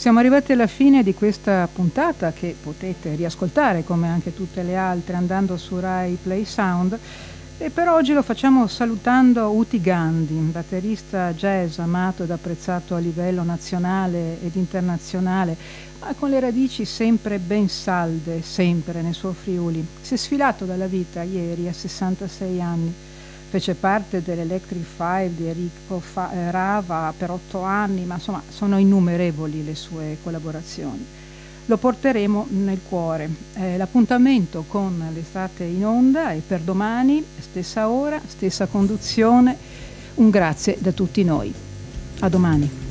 Siamo arrivati alla fine di questa puntata che potete riascoltare come anche tutte le altre andando su Rai Play Sound, e per oggi lo facciamo salutando Uti Gandhi, batterista jazz amato ed apprezzato a livello nazionale ed internazionale, ma con le radici sempre ben salde, sempre nel suo Friuli. Si è sfilato dalla vita ieri a 66 anni. Fece parte dell'Electric Five di Enrico Rava per 8 anni, ma insomma sono innumerevoli le sue collaborazioni. Lo porteremo nel cuore. L'appuntamento con l'Estate in Onda è per domani, stessa ora, stessa conduzione. Un grazie da tutti noi. A domani.